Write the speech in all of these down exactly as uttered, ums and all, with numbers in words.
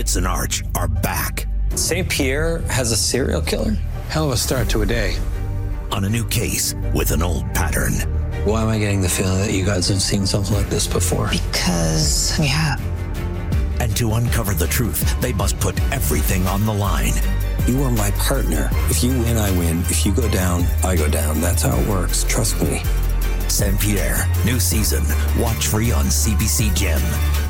Hudson Arch are back. Saint Pierre has a serial killer? Hell of a start to a day. On a new case with an old pattern. Why am I getting the feeling that you guys have seen something like this before? Because we have. And to uncover the truth, they must put everything on the line. You are my partner. If you win, I win. If you go down, I go down. That's how it works. Trust me. Saint Pierre, new season. Watch free on C B C Gem.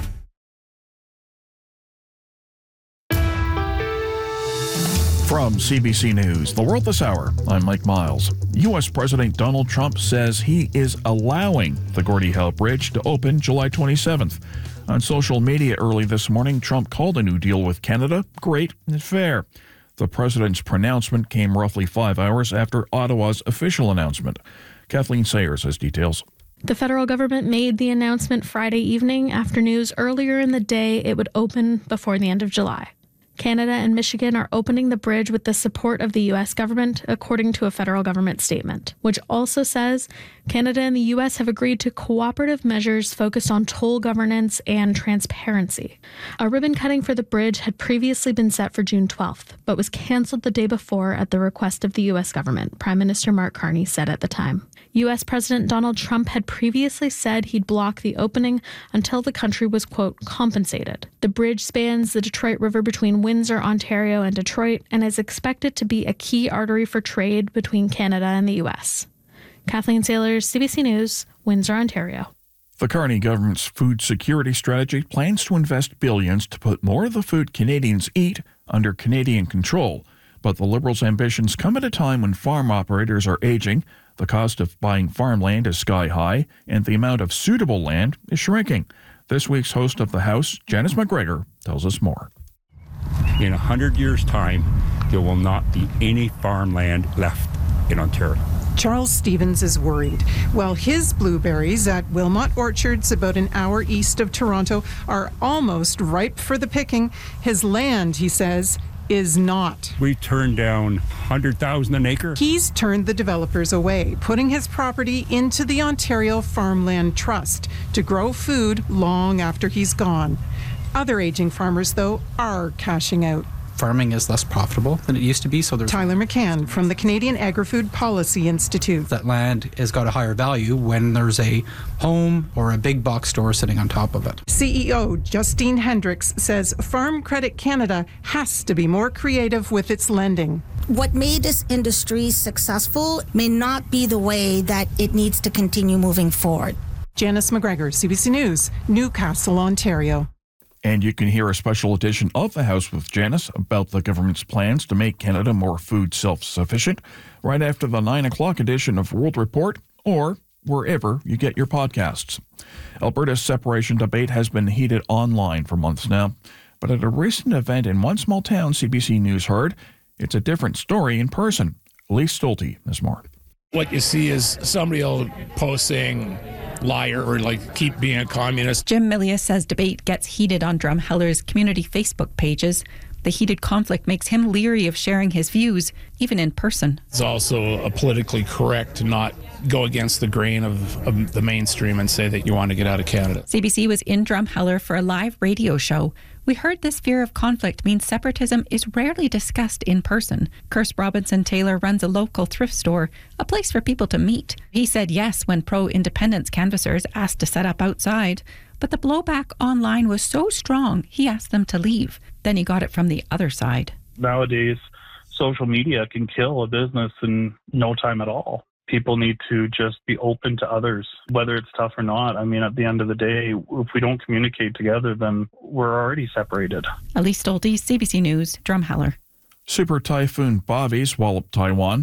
From C B C News, The World This Hour, I'm Mike Miles. U S President Donald Trump says he is allowing the Gordie Howe Bridge to open July twenty-seventh. On social media early this morning, Trump called a new deal with Canada great and fair. The president's pronouncement came roughly five hours after Ottawa's official announcement. Kathleen Sayers has details. The federal government made the announcement Friday evening after news earlier in the day it would open before the end of July. Canada and Michigan are opening the bridge with the support of the U S government, according to a federal government statement, which also says Canada and the U S have agreed to cooperative measures focused on toll governance and transparency. A ribbon cutting for the bridge had previously been set for June twelfth, but was canceled the day before at the request of the U S government, Prime Minister Mark Carney said at the time. U S President Donald Trump had previously said he'd block the opening until the country was, quote, compensated. The bridge spans the Detroit River between Windsor, Ontario, and Detroit, and is expected to be a key artery for trade between Canada and the U S. Kathleen Sailors, C B C News, Windsor, Ontario. The Carney government's food security strategy plans to invest billions to put more of the food Canadians eat under Canadian control. But the Liberals' ambitions come at a time when farm operators are aging, the cost of buying farmland is sky high, and the amount of suitable land is shrinking. This week's host of the House, Janice McGregor, tells us more. In a hundred years' time, there will not be any farmland left in Ontario. Charles Stevens is worried. While his blueberries at Wilmot Orchards, about an hour east of Toronto, are almost ripe for the picking, his land, he says, is not. We turned down one hundred thousand an acre. He's turned the developers away, putting his property into the Ontario Farmland Trust to grow food long after he's gone. Other aging farmers, though, are cashing out. Farming is less profitable than it used to be, so there's... Tyler McCann from the Canadian Agri-Food Policy Institute. That land has got a higher value when there's a home or a big box store sitting on top of it. C E O Justine Hendricks says Farm Credit Canada has to be more creative with its lending. What made this industry successful may not be the way that it needs to continue moving forward. Janice McGregor, C B C News, Newcastle, Ontario. And you can hear a special edition of The House with Janice about the government's plans to make Canada more food self-sufficient right after the nine o'clock edition of World Report or wherever you get your podcasts. Alberta's separation debate has been heated online for months now, but at a recent event in one small town C B C News heard, it's a different story in person. Elise Stolte has more. What you see is somebody will post saying liar or like keep being a communist. Jim Milius says debate gets heated on Drumheller's community Facebook pages. The heated conflict makes him leery of sharing his views, even in person. It's also a politically correct to not go against the grain of, of the mainstream and say that you want to get out of Canada. C B C was in Drumheller for a live radio show. We heard this fear of conflict means separatism is rarely discussed in person. Kirst Robinson Taylor runs a local thrift store, a place for people to meet. He said yes when pro-independence canvassers asked to set up outside. But the blowback online was so strong, he asked them to leave. Then he got it from the other side. Nowadays, social media can kill a business in no time at all. People need to just be open to others, whether it's tough or not. I mean, at the end of the day, if we don't communicate together, then we're already separated. Elise Stolte, C B C News, Drumheller. Super Typhoon Bobby swallowed Taiwan.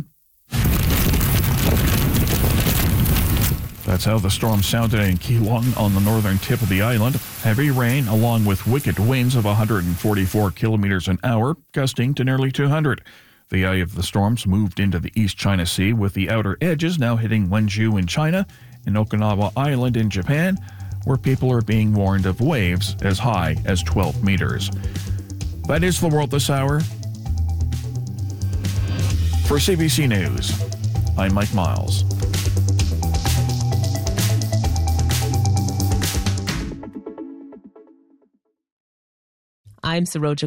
That's how the storm sounded in Keelung on the northern tip of the island. Heavy rain along with wicked winds of one hundred forty-four kilometers an hour, gusting to nearly two hundred. The eye of the storms moved into the East China Sea, with the outer edges now hitting Wenzhou in China and Okinawa Island in Japan, where people are being warned of waves as high as twelve meters. That is the world this hour. For C B C News, I'm Mike Miles. I'm Saroja